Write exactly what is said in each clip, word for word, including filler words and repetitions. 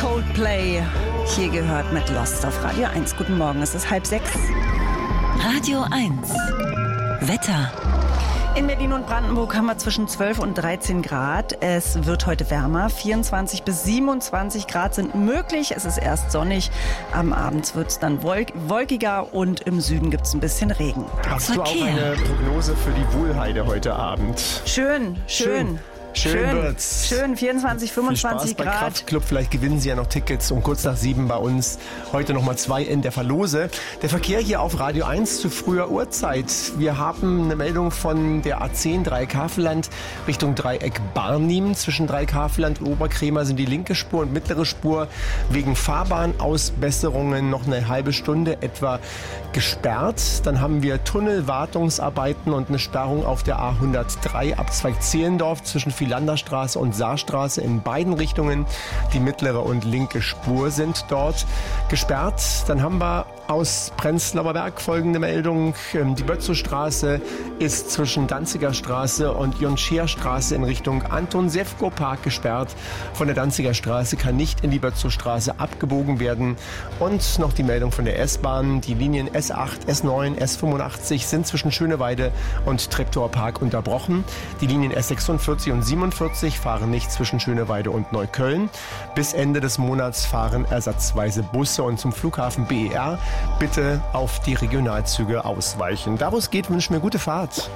Coldplay. Hier gehört mit Lost auf Radio eins. Guten Morgen, es ist halb sechs. Radio eins. Wetter. In Berlin und Brandenburg haben wir zwischen zwölf und dreizehn Grad. Es wird heute wärmer. vierundzwanzig bis siebenundzwanzig Grad sind möglich. Es ist erst sonnig. Am Abend wird es dann wolk- wolkiger und im Süden gibt es ein bisschen Regen. Hast Verkehr. du auch eine Prognose für die Wohlheide heute Abend? Schön, schön. Schön. Schön, Schön, wird's. schön, vierundzwanzig, fünfundzwanzig Viel Spaß bei Grad. Kraftclub. Vielleicht gewinnen Sie ja noch Tickets um kurz nach sieben bei uns. Heute nochmal zwei in der Verlose. Der Verkehr hier auf Radio eins zu früher Uhrzeit. Wir haben eine Meldung von der A zehn Dreieck-Havelland Richtung Dreieck Barnim. Zwischen Dreieck-Havelland und Oberkrämer sind die linke Spur und mittlere Spur wegen Fahrbahnausbesserungen noch eine halbe Stunde etwa gesperrt. Dann haben wir Tunnelwartungsarbeiten und eine Sperrung auf der A hundertdrei Abzweig Zehlendorf zwischen Philanderstraße und Saarstraße in beiden Richtungen. Die mittlere und linke Spur sind dort gesperrt. Dann haben wir aus Prenzlauer Berg folgende Meldung. Die Bötzowstraße ist zwischen Danziger Straße und Joncherstraße in Richtung Anton-Sefko-Park gesperrt. Von der Danziger Straße kann nicht in die Bötzowstraße abgebogen werden. Und noch die Meldung von der S-Bahn. Die Linien S acht, S neun, S fünfundachtzig sind zwischen Schöneweide und Treptower Park unterbrochen. Die Linien S sechsundvierzig und siebenundvierzig fahren nicht zwischen Schöneweide und Neukölln. Bis Ende des Monats fahren ersatzweise Busse und zum Flughafen B E R bitte auf die Regionalzüge ausweichen. Da wo es geht, wünschen wir gute Fahrt.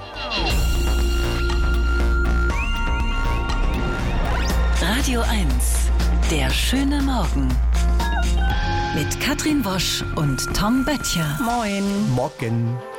Radio eins. Der schöne Morgen. Mit Katrin Wosch und Tom Böttcher. Moin. Morgen.